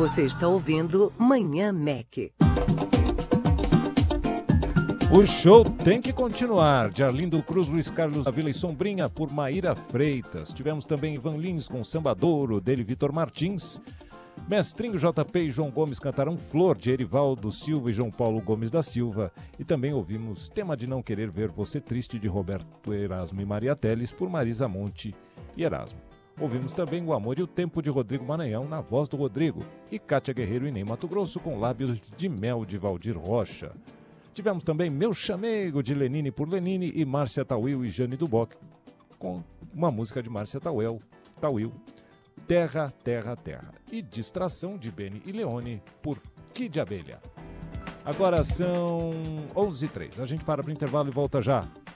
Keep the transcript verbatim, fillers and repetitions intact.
Você está ouvindo Manhã Mac. O show tem que continuar. De Arlindo Cruz, Luiz Carlos da Vila e Sombrinha, por Maíra Freitas. Tivemos também Ivan Lins com Sambadouro, dele Vitor Martins. Mestrinho J P e João Gomes cantaram Flor, de Erivaldo Silva e João Paulo Gomes da Silva. E também ouvimos Tema de Não Querer Ver Você Triste, de Roberto Erasmo e Maria Teles, por Marisa Monte e Erasmo. Ouvimos também O Amor e o Tempo, de Rodrigo Maranhão, na voz do Rodrigo. E Cátia Guerreiro e Ney Mato Grosso, com Lábios de Mel, de Valdir Rocha. Tivemos também Meu Chamego, de Lenine por Lenine, e Márcia Tawil e Jane Duboc, com uma música de Márcia Tawil, Tawil, Terra, Terra, Terra. E Distração, de Beni e Leone, por Kid Abelha. Agora são onze e três. A gente para para o intervalo e volta já.